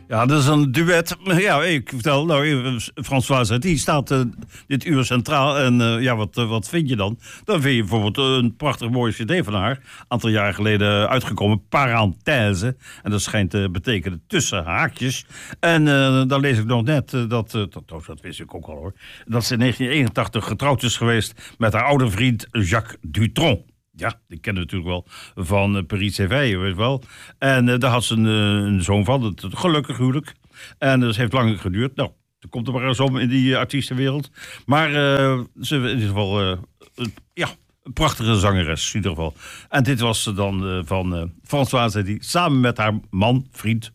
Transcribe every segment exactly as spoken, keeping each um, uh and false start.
Ja, dat is een duet. Ja, ik vertel, nou, François die staat uh, dit uur centraal. En uh, ja, wat, uh, wat vind je dan? Dan vind je bijvoorbeeld een prachtig mooie cd van haar. Een aantal jaar geleden uitgekomen, Parenthèse. En dat schijnt te uh, betekenen tussen haakjes. En uh, dan lees ik nog net, uh, dat, uh, dat, dat wist ik ook al hoor, dat ze in negentien eenentachtig getrouwd is geweest met haar oude vriend Jacques Dutronc. Ja, die kennen we natuurlijk wel van uh, Paris Séveille, weet je wel. En uh, daar had ze een, uh, een zoon van, het, het gelukkig huwelijk. En dat uh, heeft lang geduurd. Nou, er komt er maar eens om in die uh, artiestenwereld. Maar uh, ze in ieder geval, uh, uh, ja, een prachtige zangeres in ieder geval. En dit was uh, dan uh, van uh, Françoise die samen met haar man, vriend,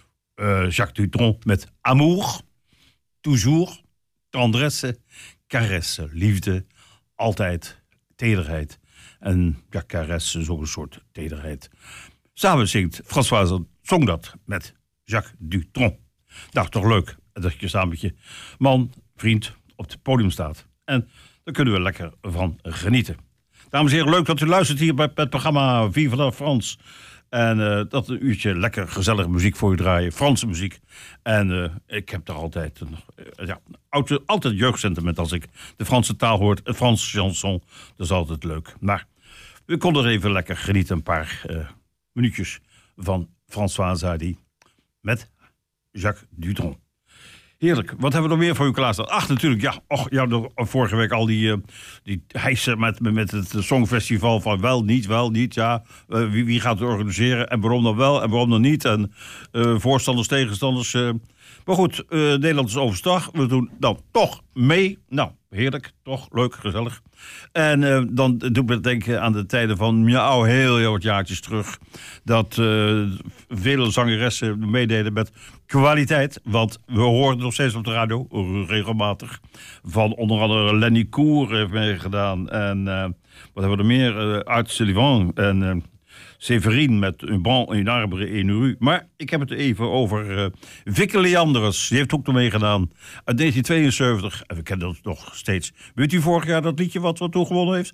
uh, Jacques Dutronc, met Amour, Toujours, Tendresse, Caresse, liefde, altijd, tederheid. En ja, caresse is ook een soort tederheid. Samen zingt Françoise, zong dat met Jacques Dutronc. Nou, toch leuk dat je samen met je man, vriend op het podium staat. En daar kunnen we lekker van genieten. Dames en heren, leuk dat u luistert hier bij het programma Vive la France. En uh, dat een uurtje lekker gezellige muziek voor u draaien. Franse muziek. En uh, ik heb daar altijd een, uh, ja, altijd, altijd jeugdsentiment als ik de Franse taal hoor. Een Franse chanson, dat is altijd leuk. Maar we konden er even lekker genieten. Een paar uh, minuutjes van Françoise Hardy met Jacques Dutronc. Heerlijk. Wat hebben we nog meer voor u klaarstaan? Ach, natuurlijk, ja. Och, ja, vorige week al die, uh, die hijsen met, met het Songfestival van wel, niet, wel, niet, ja. Uh, wie, wie gaat het organiseren en waarom dan wel en waarom dan niet. En uh, voorstanders, tegenstanders. Uh. Maar goed, uh, Nederland is overstag. We doen dan toch mee. Nou, heerlijk, toch, leuk, gezellig. En uh, dan doet me denken aan de tijden van, ja, heel, heel wat jaartjes terug. Dat uh, vele zangeressen meededen met kwaliteit. Want we horen nog steeds op de radio, regelmatig. Van onder andere Lenny Koer heeft meegedaan. En uh, wat hebben we er meer? Uh, Art Sullivan en uh, Séverine met Un banc, un arbre et une rue. Maar ik heb het even over uh, Vicke Leandros. Die heeft ook nog meegedaan uit negentien tweeënzeventig. En we kennen dat nog steeds. Weet u vorig jaar dat liedje wat wat toen gewonnen heeft?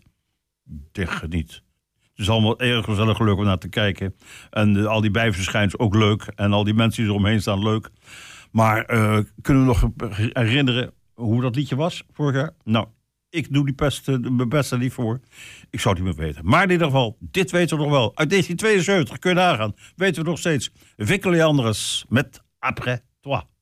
Tegen niet. Het is allemaal erg gezellig leuk om naar te kijken. En uh, al die bijverschijnselen ook leuk. En al die mensen die eromheen staan leuk. Maar uh, kunnen we nog herinneren hoe dat liedje was vorig jaar? Nou, ik doe die best, uh, mijn best er niet voor. Ik zou het niet meer weten. Maar in ieder geval, dit weten we nog wel. Uit negentien tweeënzeventig, kun je nagaan. Weten we nog steeds. Vicke Leandros met Après Toi.